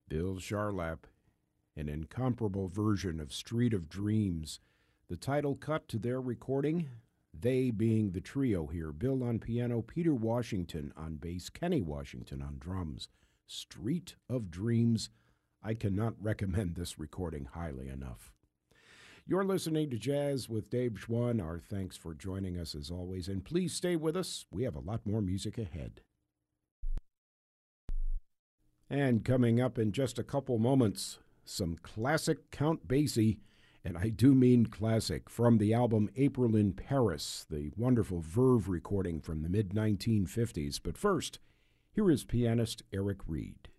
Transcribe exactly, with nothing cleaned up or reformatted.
Bill Charlap, an incomparable version of Street of Dreams. The title cut to their recording, they being the trio here, Bill on piano, Peter Washington on bass, Kenny Washington on drums. Street of Dreams. I cannot recommend this recording highly enough. You're listening to Jazz with Dave Schwann. Our thanks for joining us as always, and please stay with us. We have a lot more music ahead. And coming up in just a couple moments, some classic Count Basie, and I do mean classic, from the album April in Paris, the wonderful Verve recording from the mid nineteen fifties. But first, here is pianist Eric Reed.